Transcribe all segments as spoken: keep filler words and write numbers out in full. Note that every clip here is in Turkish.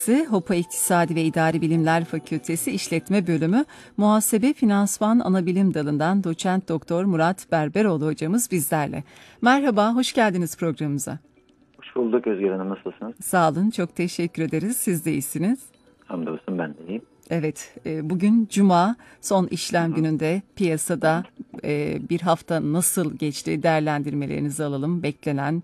Hopa İktisadi ve İdari Bilimler Fakültesi İşletme Bölümü Muhasebe Finansman Anabilim Dalı'ndan Doçent Doktor Murat Berberoğlu hocamız bizlerle. Merhaba, hoş geldiniz programımıza. Hoş bulduk Özgür Hanım, nasılsınız? Sağ olun, çok teşekkür ederiz. Siz de iyisiniz. Hamdolsun, ben de iyiyim. Evet, bugün Cuma, son işlem Hı-hı. gününde piyasada bir hafta nasıl geçti değerlendirmelerinizi alalım. Beklenen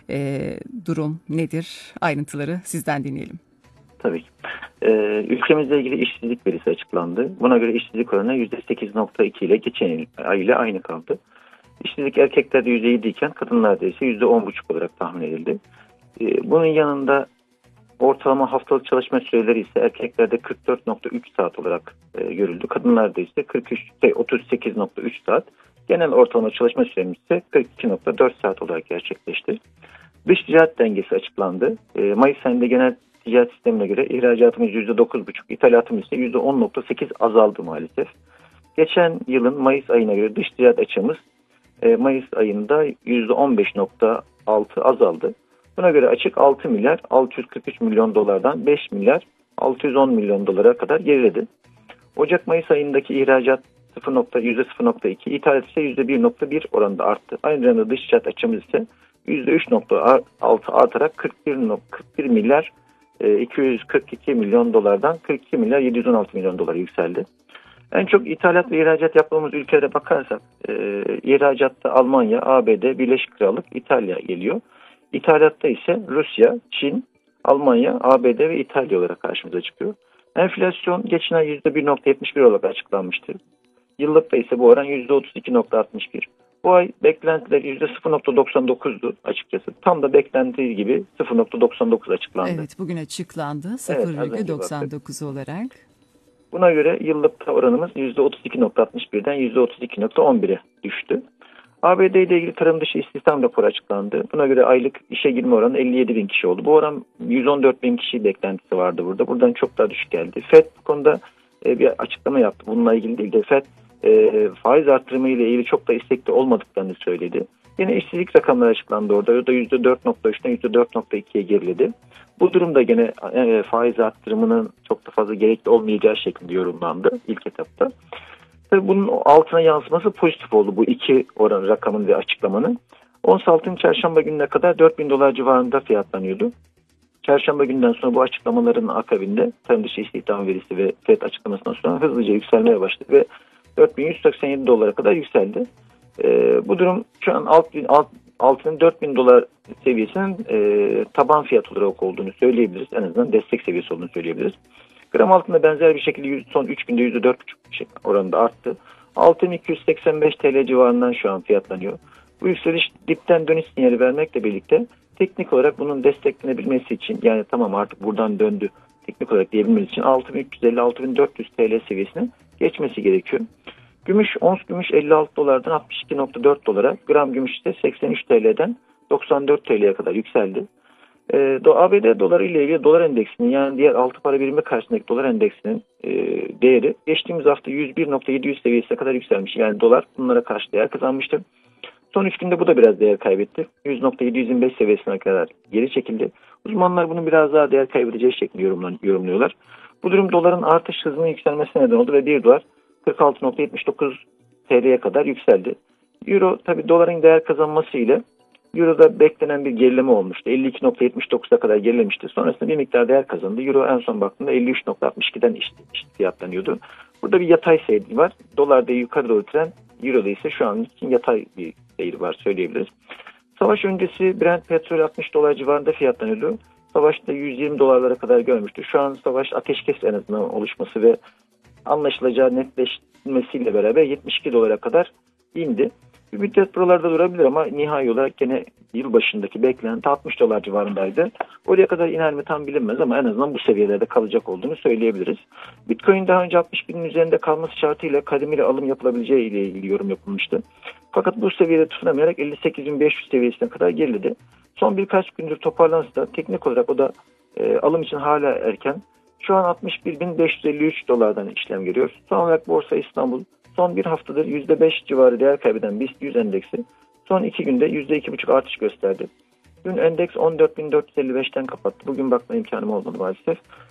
durum nedir? Ayrıntıları sizden dinleyelim. Tabii ki. Ee, ülkemizle ilgili işsizlik verisi açıklandı. Buna göre işsizlik oranı yüzde sekiz nokta iki ile geçen ay ile aynı kaldı. İşsizlik erkeklerde yüzde yedi iken kadınlarda ise yüzde on buçuk olarak tahmin edildi. Ee, bunun yanında ortalama haftalık çalışma süreleri ise erkeklerde kırk dört nokta üç saat olarak e, görüldü. Kadınlarda ise kırk üç, otuz sekiz nokta üç saat. Genel ortalama çalışma süremiz ise kırk iki nokta dört saat olarak gerçekleşti. Dış ticaret dengesi açıklandı. E, Mayıs ayında genel ticaret sistemine göre ihracatımız yüzde dokuz buçuk, ithalatımız ise yüzde on nokta sekiz azaldı maalesef. Geçen yılın Mayıs ayına göre dış ticaret açığımız e, Mayıs ayında yüzde on beş nokta altı azaldı. Buna göre açık altı milyar altı yüz kırk üç milyon dolardan beş milyar altı yüz on milyon dolara kadar geriledi. Ocak-Mayıs ayındaki ihracat yüzde sıfır nokta iki, ithalat ise yüzde bir nokta bir oranında arttı. Aynı zamanda dış ticaret açığımız ise yüzde üç nokta altı artarak kırk bir milyar iki yüz kırk iki milyon dolardan kırk iki milyar yedi yüz on altı milyon dolara yükseldi. En çok ithalat ve ihracat yaptığımız ülkelere bakarsak e, ihracatta Almanya, A B D, Birleşik Krallık, İtalya geliyor. İthalatta ise Rusya, Çin, Almanya, A B D ve İtalya olarak karşımıza çıkıyor. Enflasyon geçen ay yüzde bir nokta yetmiş bir olarak açıklanmıştır. Yıllıkta ise bu oran yüzde otuz iki nokta altmış bir. Bu ay beklentiler yüzde sıfır nokta doksan dokuzdu açıkçası. Tam da beklentiği gibi sıfır nokta doksan dokuz açıklandı. Evet, bugün açıklandı sıfır nokta doksan dokuz evet, olarak. Buna göre yıllıkta oranımız yüzde otuz iki nokta altmış birden yüzde otuz iki nokta on bire düştü. A B D ile ilgili tarım dışı istihdam raporu açıklandı. Buna göre aylık işe girme oranı elli yedi bin kişi oldu. Bu oran yüz on dört bin kişi beklentisi vardı burada. Buradan çok daha düşük geldi. Fed bu konuda bir açıklama yaptı. Bununla ilgili değil de Fed e, faiz artırımı ile ilgili çok da istekli olmadıklarını söyledi. Yine işsizlik rakamları açıklandı orada. O da yüzde dört nokta üçten yüzde dört nokta ikiye geriledi. Bu durumda gene e, faiz artırımının çok da fazla gerekli olmayacağı şeklinde yorumlandı ilk etapta. Tabii bunun altına yansıması pozitif oldu bu iki oran rakamın ve açıklamanın. Ons altın çarşamba gününe kadar dört bin dolar civarında fiyatlanıyordu. Çarşamba günden sonra bu açıklamaların akabinde tarım dışı istihdam verisi ve Fed açıklamasından sonra hızlıca yükselmeye başladı ve dört bin yüz seksen yedi dolara kadar yükseldi. Ee, bu durum şu an alt, alt, altının dört bin dolar seviyesinin e, taban fiyat olarak olduğunu söyleyebiliriz. En azından destek seviyesi olduğunu söyleyebiliriz. Gram altında benzer bir şekilde son üç günde yüzde dört buçuk oranında arttı. altın iki yüz seksen beş TL civarından şu an fiyatlanıyor. Bu yükseliş dipten dönüş sinyali vermekle birlikte teknik olarak bunun desteklenebilmesi için, yani tamam artık buradan döndü teknik olarak diyebilmemiz için altı bin üç yüz elli altı bin dört yüz TL seviyesine geçmesi gerekiyor. Gümüş, ons gümüş elli altı dolardan altmış iki nokta dört dolara, gram gümüş ise seksen üç TL'den doksan dört TL'ye kadar yükseldi. Ee, A B D doları ile ilgili dolar endeksinin, yani diğer altı para birimi karşısındaki dolar endeksinin e, değeri geçtiğimiz hafta yüz bir nokta yedi yüz seviyesine kadar yükselmiş. Yani dolar bunlara karşı değer kazanmıştı. Son üç günde bu da biraz değer kaybetti. yüz nokta yedi yüz yirmi beş seviyesine kadar geri çekildi. Uzmanlar bunu biraz daha değer kaybedeceği şeklinde yorumluyorlar. Bu durum doların artış hızının yükselmesine neden oldu ve bir dolar kırk altı nokta yetmiş dokuz T L'ye kadar yükseldi. Euro tabi doların değer kazanması ile Euro'da beklenen bir gerileme olmuştu. elli iki nokta yetmiş dokuza kadar gerilemişti. Sonrasında bir miktar değer kazandı. Euro en son baktığımda elli üç nokta altmış ikiden işte, işte fiyatlanıyordu. Burada bir yatay seyir var. Dolarda yukarı doğru tren, Euro'da ise şu an için yatay bir seyir var söyleyebiliriz. Savaş öncesi Brent petrol altmış dolar civarında fiyatlanıyordu. Savaşta yüz yirmi dolarlara kadar görmüştü. Şu an savaş ateşkes en azından oluşması ve anlaşılacağı netleşmesiyle beraber yetmiş iki dolara kadar indi. Bir müddet buralarda durabilir ama nihai olarak gene yıl başındaki beklenti altmış dolar civarındaydı. Oraya kadar iner mi tam bilinmez ama en azından bu seviyelerde kalacak olduğunu söyleyebiliriz. Bitcoin daha önce altmış binin üzerinde kalması şartıyla kademeli alım yapılabileceği ile ilgili yorum yapılmıştı. Fakat bu seviyede tutunamayarak elli sekiz bin beş yüz seviyesine kadar geriledi. Son birkaç gündür toparlansa da teknik olarak o da e, alım için hala erken. Şu an altmış bir bin beş yüz elli üç dolardan işlem görüyor. Son olarak Borsa İstanbul son bir haftadır yüzde beş civarı değer kaybeden BIST yüz endeksi son iki günde yüzde iki buçuk artış gösterdi. Dün endeks on dört bin dört yüz elli beşten kapattı. Bugün bakma imkanım olmadı maalesef.